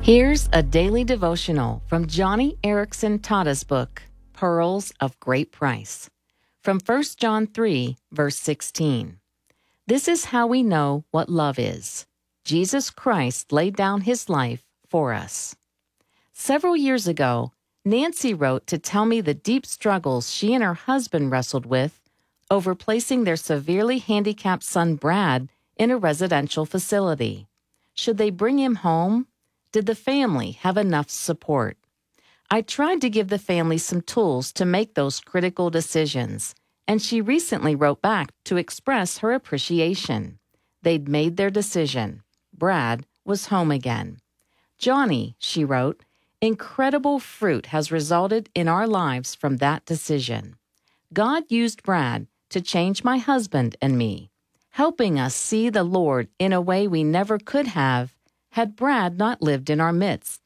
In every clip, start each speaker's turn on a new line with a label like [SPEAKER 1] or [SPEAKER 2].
[SPEAKER 1] Here's a daily devotional from Johnny Erickson Tada's book, Pearls of Great Price, from 1 John 3, verse 16. This is how we know what love is. Jesus Christ laid down his life for us. Several years ago, Nancy wrote to tell me the deep struggles she and her husband wrestled with over placing their severely handicapped son Brad in a residential facility. Should they bring him home? Did the family have enough support? I tried to give the family some tools to make those critical decisions, and she recently wrote back to express her appreciation. They'd made their decision. Brad was home again. Johnny, she wrote, incredible fruit has resulted in our lives from that decision. God used Brad to change my husband and me, helping us see the Lord in a way we never could have had Brad not lived in our midst.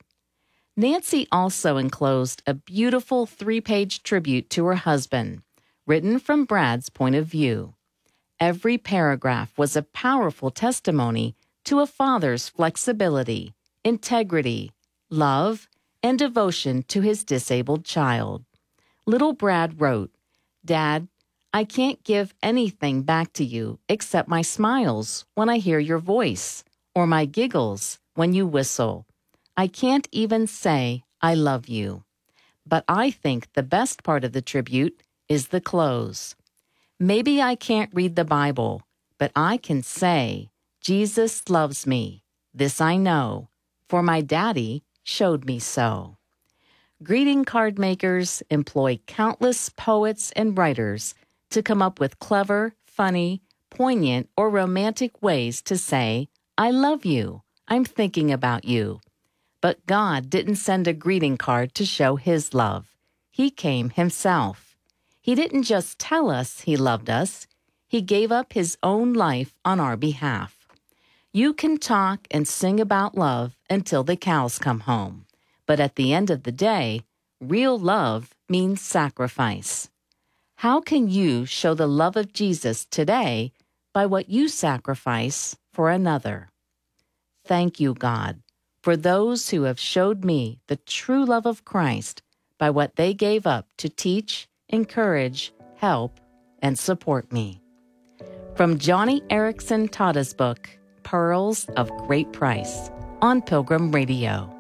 [SPEAKER 1] Nancy also enclosed a beautiful 3-page tribute to her husband, written from Brad's point of view. Every paragraph was a powerful testimony to a father's flexibility, integrity, love, and devotion to his disabled child. Little Brad wrote, "Dad, I can't give anything back to you except my smiles when I hear your voice, or my giggles when you whistle. I can't even say I love you." But I think the best part of the tribute is the close. Maybe I can't read the Bible, but I can say, Jesus loves me. This I know, for my daddy showed me so. Greeting card makers employ countless poets and writers to come up with clever, funny, poignant, or romantic ways to say, I love you. I'm thinking about you. But God didn't send a greeting card to show his love. He came himself. He didn't just tell us he loved us. He gave up his own life on our behalf. You can talk and sing about love until the cows come home. But at the end of the day, real love means sacrifice. How can you show the love of Jesus today by what you sacrifice for another? Thank you, God, for those who have showed me the true love of Christ by what they gave up to teach, encourage, help, and support me. From Johnny Erickson Tada's book, Pearls of Great Price, on Pilgrim Radio.